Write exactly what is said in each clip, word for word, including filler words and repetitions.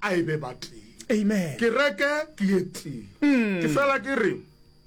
a ebe ba teng. Amen. Kereke ke ye teng. Ke fela ke re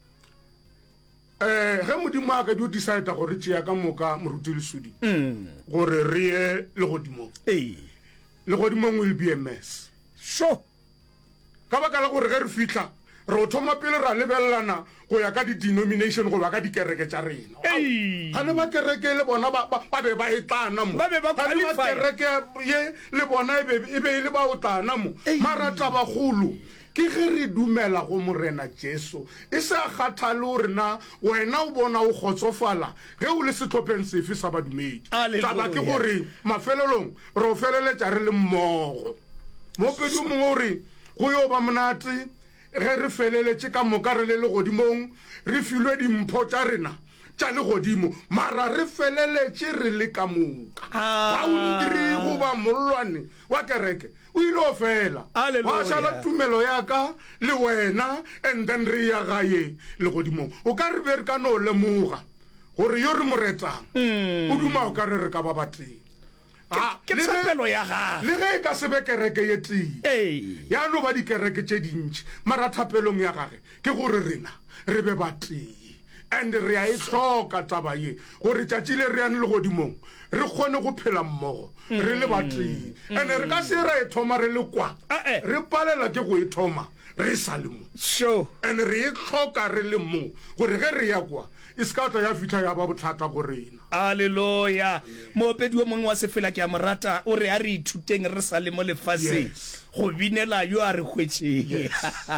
eh ge modimo a ka di decide gore tšea ka moka moruti le sudi gore re ye le godimo. Hey. Le godimo will be a mess. Sure. Ka baka la gore ge re fitla re o thoma pele ra lebellana go ya ka di denomination go ba ka di kereke tša rena. Hey. Ga ne ba kereke le bona ba ba be ba etana mo. Ba be ba qualify. Kereke ye le bona e be e be le ba otana mo. Mara taba golo ke ge re dumela go morena Jesu e sa kgathale gore na wena o bona o gotsofala ge o le setlhopheng sefe sa badumedi. Taba ke gore mafelelong re o feleletša re le mmogo mo pedu mongwe gore go yo ba monate ge re feleletše ka moka re le le godimong re filwe dimpho tša rena tša le godimo mara re feleletše re le ka moka boundary goba mollwane wa kereke o ile o fela wa šala tumelo ya ka le wena and then re ya gae le godimong o ka re be re ka no lemoga gore yo re moretang o duma o ka re re ka ba bateng ke tshepelo ya gago le ge ka sebe kereke ye tee ya no ba dikereke tše dintši mara thapelong ya gage ke gore rena re be bateng and re a e hloka taba ye gore tšatši le re yane le godimong re kgone go phela mmogo re le bateng and re ka se ra e thoma re le kwa re palela ke go e thoma re sa le mo sure and re e hloka re le mo gore ge re ya kwa e ska tla ya fitha ya ba bothata go rena. Haleluya. Moopedi o mongwe wa sefela ke a morata o re a re ithuteng re sa le mo lefaseng go binela yo a re hwetšeng.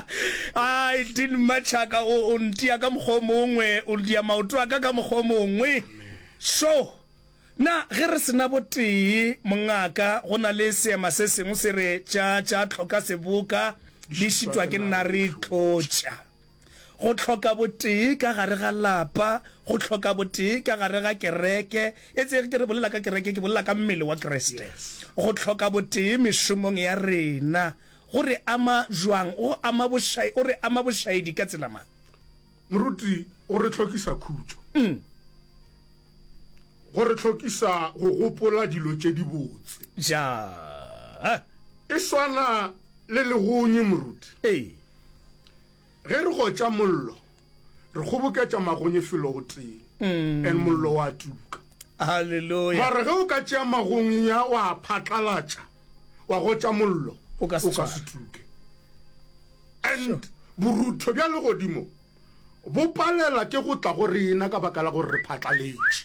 Ai din Machaka o ntia ka mokgwa mongwe o dia maoto a ka ka mokgwa mongwe. So na ge re sena botee mongaka go na le seema se sengwe se re tša tša tlhoka seboka di šitwa ke nna re tlotša go tlhoka botee ka gare ga lapa go tlhoka botee ka gare ga kereke e tse ke re bolela ka kereke ke bolela ka mmele wa Kriste go tlhoka botee mešomong ya rena gore ama jwang o ama bošai o re ama bošaedi ka tsela mang moruti o re tlhokisa khutso go re tlhokisa go gopola dilo tše di botse ja e swana le legonye moruti ee ge re go tša mollo re kgoboketša magonye felo go teng and mollo wa tuka. Haleluya. Mara ge o ka tšea magonya wa phatlalatša wa go tša mollo o ka se tuke and borutho bja le godimo bo palela ke go tla go rena ka baka la gore re phatlaletše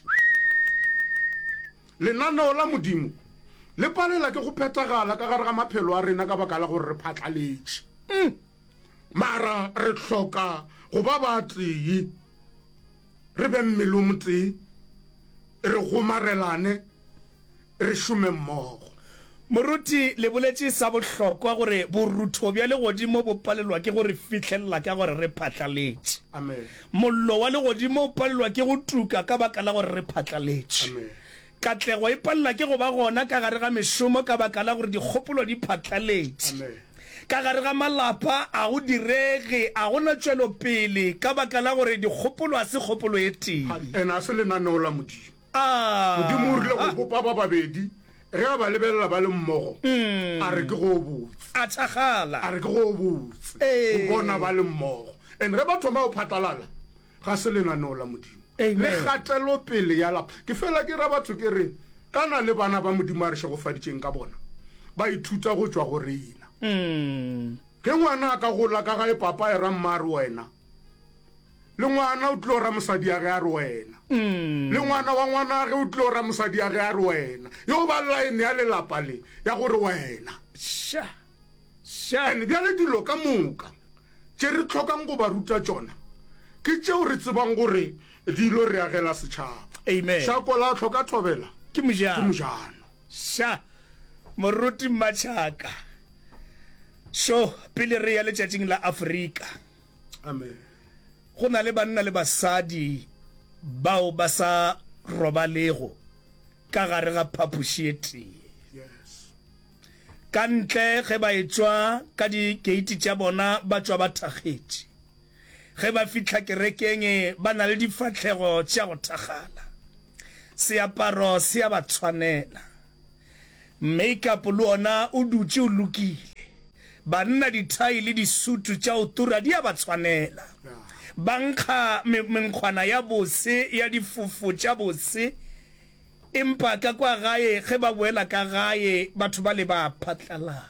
lenaneo la modimo le palela ke go phetagala ka gare ga maphelo a rena ka baka la gore re phatlaletše mara re hloka go ba batee re be mmele o motee re gomarelane re šome mmogo moruti le boletše sa bohlokwa gore borutho bja le godimo bo palelwa ke gore fitlhelela ka gore re phatlaletše amen mollo wa le godimo o palelwa ke go tuka ka baka la gore re phatlaletše amen katlego e palela ke go ba gona ka gare ga mešomo ka baka la gore dikgopolo di phatlaletše amen ka gare ga malapa a go direge a gona tšwelo pele ka baka la gore dikgopolo a se kgopolo e tee ene a se lenaneo la modimo ah modimo o rile go bopa ba babedi ge a ba lebelela ba le mmogo a re ke go botse a thagala a re ke go botse Eh. go bona ba le mmogo and ge batho ba o phatlalala ga se lenaneo la modimo Amen. le gatelo pele ya lapa ke fela ke ra batho ke re kana le bana ba modimo a re shegofaditšeng ka bona ba ithuta go tswa go rena mm ke ngwana ka gola ka ga e papa e ra mmare wena le ngwana o tlo ra mosadi ya ge a re wena mm le ngwana wa ngwana ge o tlo ra mosadi ya ge a re wena yo ba line ya lelapa le ya gore wena sha sha and bjale dilo ka moka tše re tlhokang go ba ruta tšona ke tšeo re tsebang gore dilo re agela setšhaba amen shako la tlhoka thobela ke ke mojano mojano sha moruti Machaka so pele re ya letšatšing la Afrika amen go na le banna le basadi bao ba sa robalego ka gare ga phapoši e tee yes ka ntle ge ba etswa ka dikeiti tša bona ba tswa ba thakgetše ge ba fitlha kerekeng ba na le difatlhego tša go thagala seaparo se a ba tshwanela makeup le ona o dutše o lokile banna dithai le disutu tša o tura di a ba tshwanela ba nkga menkgwana ya bose ya difufu tša bose empa ka kwa gae ge ba boela ka gae batho ba le ba phatlalana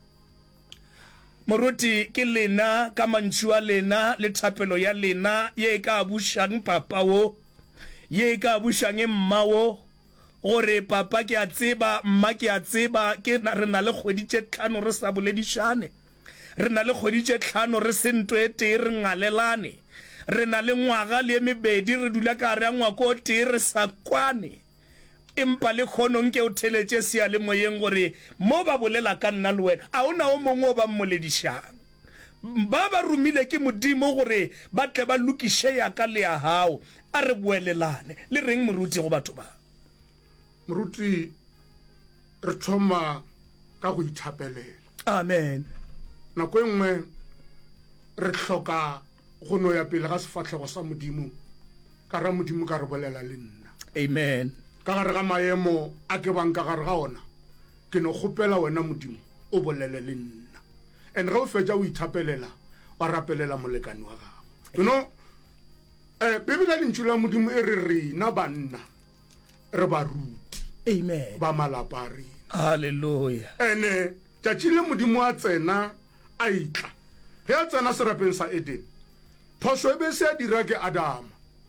moruti ke lena ka mantšu a lena le thapelo ya lena ye e ka bušang papa wo ye e ka bušang mma wo gore papa ke a tseba mma ke a tseba ke re na le kgwedi tše tlhano re sa boledišane re na le kgwedi tše tlhano re sento e tee re ngalelane re na le ngwaga le mebedi re dula ka re a ngwako o tee re sa kwane empa le khonong ke o theletše sia le moyeng gore mo ba bolela ka nna le wena a ona o mongwe o ba mmoledišang ba ba rumile ke modimo gore ba tle ba lokiše ya ka le ya hao a re boelelane le reng moruti go batho ba moruti re thoma ka go ithapelela amen nako e nngwe re hloka go no ya pele ga sefatlhego sa modimo ka ra modimo ka re bolela le nna amen ka gare ga maemo a ke bang ka gare ga ona ke no kgopela wena modimo o bolele le nna and ge o fetša o ithapelela wa rapelela molekani wa gago you know eh bibele lentšu la modimo e re rena banna re ba ruti amen ba malapa a rena haleluya ene tšatši le modimo a tsena a itla ge a tsena serapeng sa eden phoso e be se a dira ke adama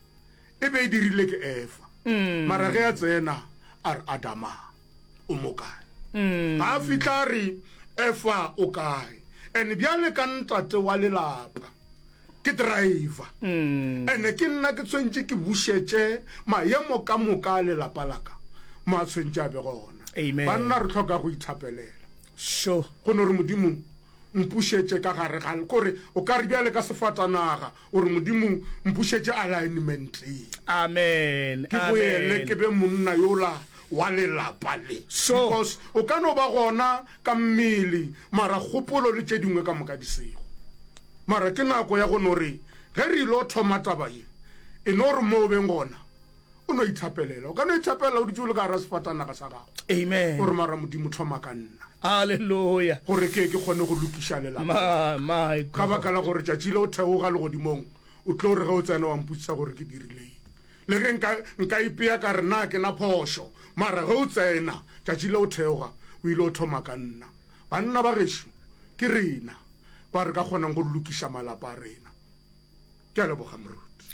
e be e dirile ke efa mara ge a tsena a re adama o mo kae ga a fitlha re efa o kae and bjale ka ntate wa lelapa ke driver ene ke nna ke tshwentse ke bušetše maemo ka moka a lelapa laka mo a tshwentše a be gona banna re tlhoka go ithapelela sure go no re modimo mpušetše ka gare ga kore o ka re bjale ka sefatanaga gore modimo mpušetše alignmenteng amen ke boele ke be monna yola wa lelapa le because o ka no ba gona ka mmele mara kgopolo le tše dingwe ka moka di sego mara ke nako ya go no re ge re ilo thoma taba ye e no re mo beng gona o no ithapelela o ka no ithapelela o ditse o le ka gara sefatanaga sa gago amen gore mara modimo thoma ka nna haleluya gore ke ke kgone go lokiša lelapa my ka baka la gore tšatši le o theoga le godimong o tlo re ge o tsena wa mputsisa gore ke dirileng le ge nka ipea ka re na ke na phošo mara ge o tsena tšatši le o theoga o ile o thoma ka nna banna ba gešo ke rena ba re ka kgonang go lokiša malapa a rena ke a leboga moruti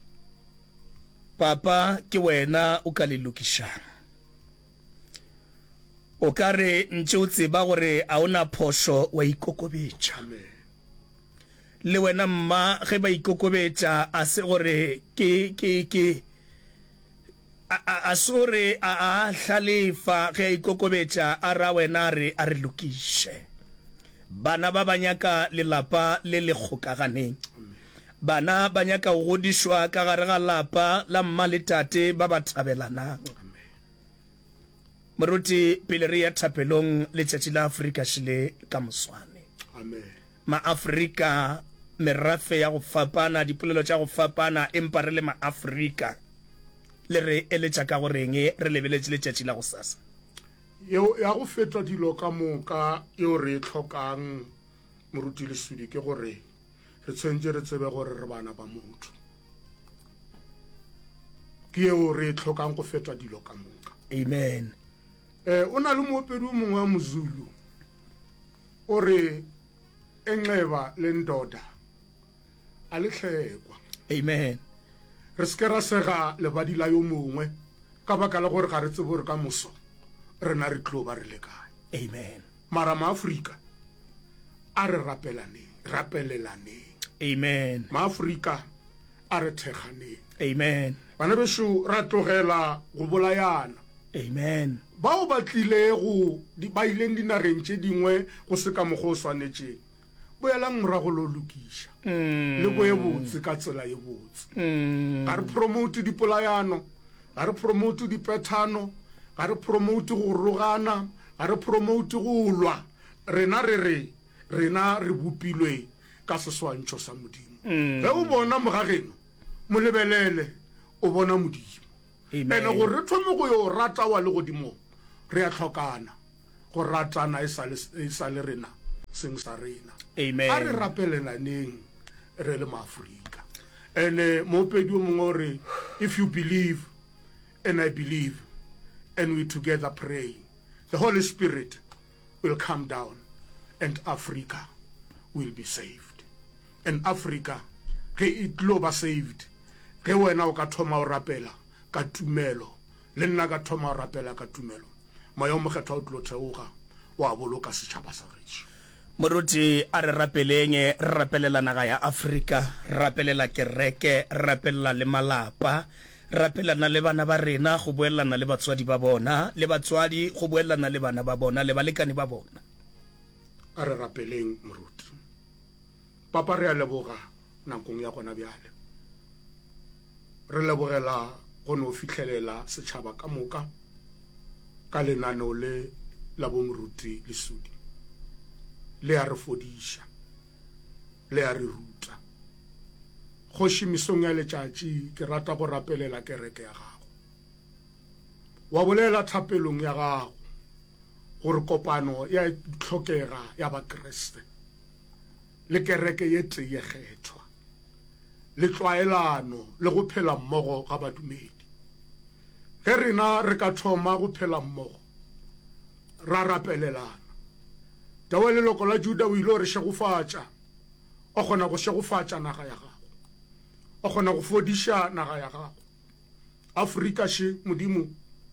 papa ke wena o ka le lokišang o ka re ntse o tseba gore a ona phošo wa ikokobetša le wena mma ge ba ikokobetša a se gore ke ke ke a se gore a hlalefa ge a ikokobetša a ra wena re a re lokiše bana ba banyaka lelapa le le kgokaganeng bana ba nyaka go godišwa ka gare ga lapa la mma le tate ba ba thabelanang moruti pele re ya thapelong letšatši la Afrika šile ka moswane ma-Afrika merafe ya go fapana dipolelo tša go fapana empa re le ma-Afrika le re eletša ka goreng re lebeletše letšatši la go sasa yeo ya go feta dilo ka moka yeo re e tlhokang moruti lesudi ke gore re tshwentse re tsebe gore re bana ba motho ke yeo re e tlhokang go feta dilo ka moka amen eh o na le moopedi o mongwe wa mozulu o re enxeba le ndoda a le hlekwa amen re se ke ra sega lebadi la yo mongwe ka baka la gore ga re tsebe gore ka moso re na re tlo ba re le kae amen mara ma-Afrika a re rapelaneng rapelelaneng amen ma-Afrika a re thekganeng amen bana bešo ra tlogela go bolayana amen bao ba tlile go ba ileng dinageng tše dingwe go se ka mokgwa o swanetšeng boelang morago lo lokiša le boe botse ka tsela ye botse ga re promote dipolayano ga re promote dipethano ga re promote go rogana ga re promote go lwa rena re re rena re bopilwe ka seswantšho sa modimo ge o bona mogageno mo lebelele o bona modimo ene gore re thome go yo rata wa le godimo re a tlhokana go ratana e sa le rena seng sa rena. Amen. A re rapelenaneng re le maAfrika. And uh, moopedi o mongwe o re, if you believe and I believe and we together pray, the Holy Spirit will come down and Africa will be saved. And Africa ge it lo ba saved ge wena o ka thoma o rapela ka tumelo le nna ka thoma o rapela ka tumelo moya o mokgetha o tlo theoga wa boloka setšhaba sa gešo. Moruti a re rapeleng re rapelela naga ya Afrika, rapelela kereke, rapelela le malapa, rapelana le bana ba rena go boelana le batswadi ba bona, le batswadi go boelana le bana ba bona le balekane ba bona. A re rapeleng moruti. Papa re a leboga nakong ya gona bjale. Re lebogela go no fitlhelela setšhaba ka moka ka lenaneo le la bomoruti Lesudi. Le a re fodiša, le a re ruta. Kgoši mesong ya letšatši ke rata go rapelela kereke ya gago. Wa bolela thapelong ya gago gore kopano ya tlhokega ya bakreste le kereke ye tee ye kgethwa le tlwaelano le go phela mmogo ga badumedi. Ge rena re ka thoma go phela mmogo ra rapelelana. Tawa leloko la Juda o ile o re šegofatša, o kgona go šegofatša naga ya gago, o kgona go fodiša naga ya gago. Afrika še modimo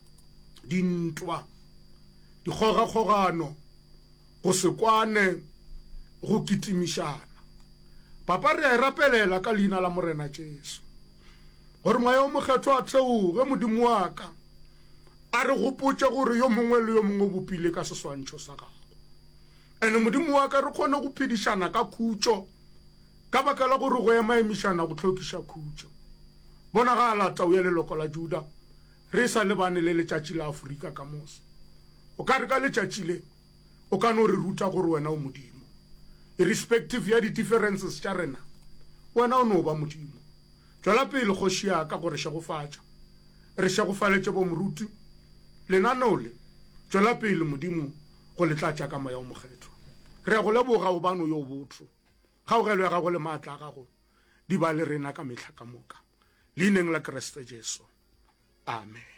dintwa dikgogakgogano go se kwane go kitimišana. Papa re a rapelela ka leina la morena Jesu gore moya o mokgetho a theoge modimo wa ka a re gopotše gore yo mongwe le yo mongwe bopile ka seswantšho sa gago. Ene modimo wa ka re kgone go phedišana ka khutšo ka baka la gore go ema emišana go tlhokiša khutšo. Bona ga a lata o ya leloko la Juda re sa lebane le letšatši la Afrika ka mose. O ka re ka letšatši le o ka no re ruta gore wena o modimo. Irrespective ya di-differences tša rena wena o no ba modimo. Tšwela pele kgoši ya ka gore šegofatša re šegofaletše bomoruti lenaneo le tšwela pele modimo go letlatša ka moya o mokgetho. Re go leboga o bano yo botho kgaogelo ya gago le maatla a gago di ba le rena ka mehla ka moka leineng la Kriste Jesu. Amen.